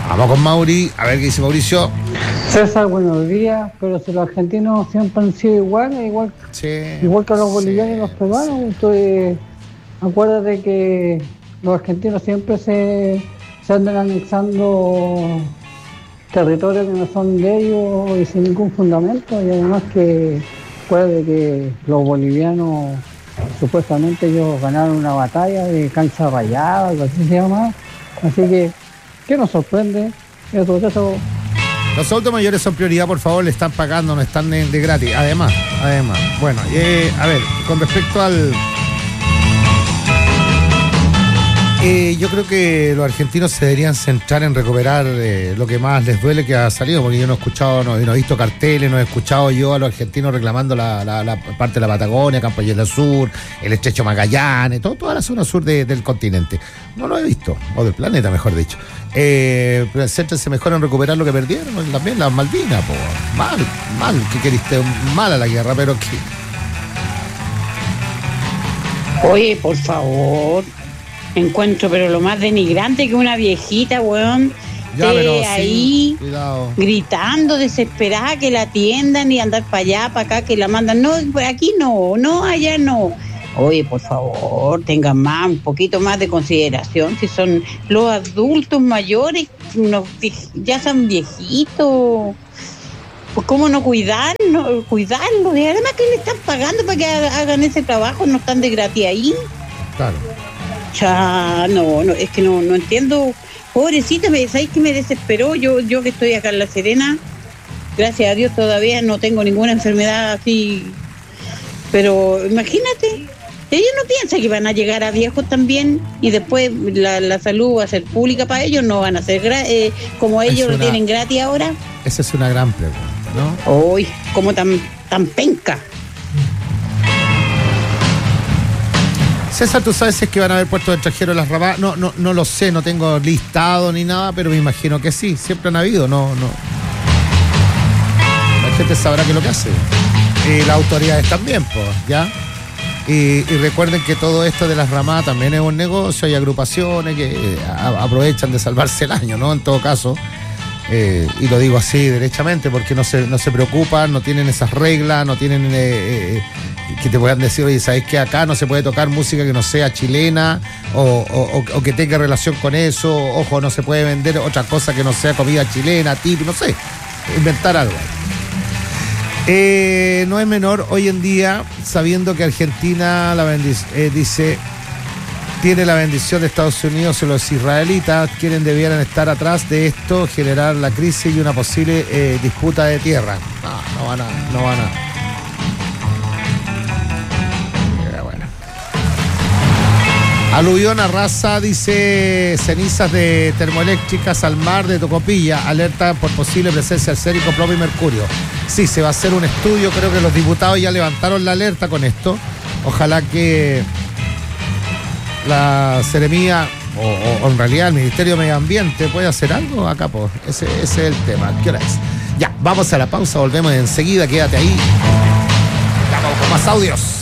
Vamos con Mauri, a ver qué dice Mauricio. César, buenos días, pero si los argentinos siempre han sido igual Sí, igual que los bolivianos y los peruanos, entonces acuérdate que los argentinos siempre se andan anexando territorios que no son de ellos y sin ningún fundamento, y además que acuérdate que los bolivianos supuestamente ellos ganaron una batalla de cancha rayada, algo así se llama, así que ¿qué nos sorprende? Eso. Los adultos mayores son prioridad, por favor, le están pagando, no están de gratis. Además. Bueno, a ver, con respecto al... yo creo que los argentinos se deberían centrar en recuperar lo que más les duele que ha salido, porque yo no he escuchado, no he visto carteles, no he escuchado yo a los argentinos reclamando la parte de la Patagonia, Campoyela Sur, el Estrecho Magallanes, toda la zona sur del continente. No lo he visto, o del planeta, mejor dicho. Pero céntrense mejor en recuperar lo que perdieron, también las Malvinas, po. Mal, que queriste, mala la guerra, pero que... Oye, por favor, encuentro pero lo más denigrante que una viejita, weón, ahí cuidado, gritando desesperada que la atiendan y andar para allá, para acá, que la mandan. No, aquí no, allá no. Oye, por favor, tengan un poquito más de consideración si son los adultos mayores, ya son viejitos. Pues cómo no cuidarlos, y además que le están pagando para que hagan ese trabajo, no están de gratis ahí. Claro. Ya, no, es que no entiendo. Pobrecita, ¿sabéis que me desesperó? Yo que estoy acá en La Serena, gracias a Dios todavía no tengo ninguna enfermedad así, pero imagínate, ellos no piensan que van a llegar a viejos también y después la salud va a ser pública para ellos, no van a ser como ellos lo tienen gratis ahora. Esa es una gran pregunta, ¿no? Uy, como tan penca. César, ¿tú sabes si es que van a haber puestos de extranjeros en las Ramás? No lo sé, no tengo listado ni nada, pero me imagino que sí, siempre han habido, no. La gente sabrá qué es lo que hace. Y las autoridades también, pues, ¿ya? Y recuerden que todo esto de las Ramás también es un negocio, hay agrupaciones que aprovechan de salvarse el año, ¿no? En todo caso, y lo digo así derechamente, porque no se preocupan, no tienen esas reglas, no tienen... que te puedan decir, oye, ¿sabes qué? Acá no se puede tocar música que no sea chilena o que tenga relación con eso. Ojo, no se puede vender otra cosa que no sea comida chilena, tip, no sé, inventar algo. No es menor hoy en día, sabiendo que Argentina dice tiene la bendición de Estados Unidos y los israelitas, quienes debieran estar atrás de esto, generar la crisis y una posible disputa de tierra. No van a. Aluvión arrasa, dice, cenizas de termoeléctricas al mar de Tocopilla, alerta por posible presencia arsenico, plomo y mercurio. Sí, se va a hacer un estudio, creo que los diputados ya levantaron la alerta con esto. Ojalá que la Seremía, o en realidad el Ministerio de Medio Ambiente, pueda hacer algo acá, pues. Ese es el tema. ¿Qué hora es? Ya, vamos a la pausa, volvemos enseguida, quédate ahí. Ya vamos con más audios.